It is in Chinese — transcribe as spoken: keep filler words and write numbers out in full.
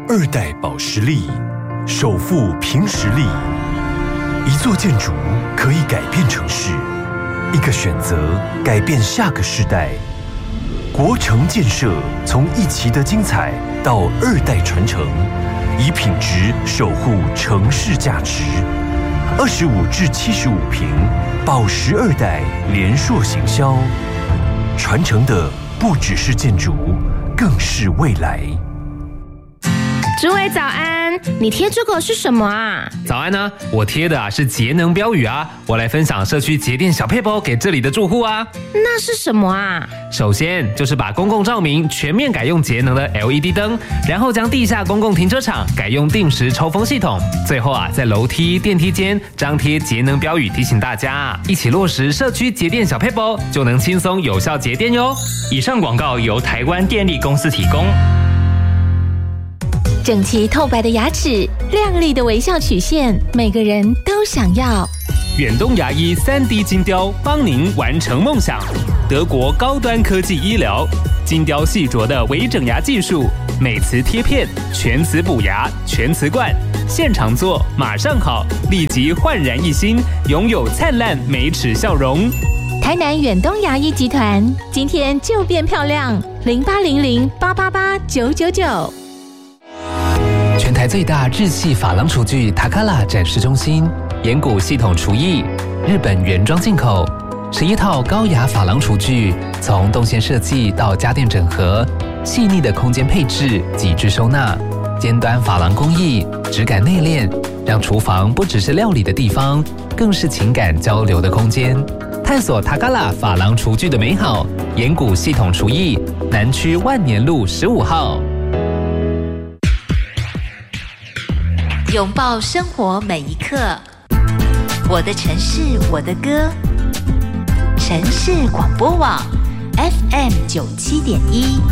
二代保实力，首富凭实力。一座建筑可以改变城市，一个选择改变下个世代。国城建设从一期的精彩到二代传承，以品质守护城市价值。二十五至七十五坪，保实二代联硕行销，传承的不只是建筑，更是未来。 诸位早安，你贴这个是什么啊？ 早安呢、啊，我贴的啊是节能标语啊，我来分享社区节电小撇步给这里的住户啊。 那是什么啊？ 首先就是把公共照明全面改用节能的 L E D 灯，然后将地下公共停车场改用定时抽风系统，最后啊在楼梯、电梯间张贴节能标语，提醒大家一起落实社区节电小撇步，就能轻松有效节电哟。 以上广告由台湾电力公司提供。 整齐透白的牙齿，亮丽的微笑曲线，每个人都想要。 远东牙医 三 D 金雕帮您完成梦想。德国高端科技医疗，金雕细琢的微整牙技术，美瓷贴片，全瓷补牙，全瓷冠，现场做马上好，立即焕然一新，拥有灿烂美齿笑容。 台南远东牙医集团，今天就变漂亮，零八零零八八八九九九。 全台最大日系珐琅厨具塔卡拉展示中心，岩谷系统厨艺，日本原装进口，十一套高雅珐琅厨具，从动线设计到家电整合，细腻的空间配置，极致收纳，尖端珐琅工艺，质感内敛，让厨房不只是料理的地方，更是情感交流的空间。探索塔卡拉珐琅厨具的美好，岩谷系统厨艺，南区万年路十五号。 拥抱生活每一刻，我的城市我的歌，城市广播网 F M 九七点一。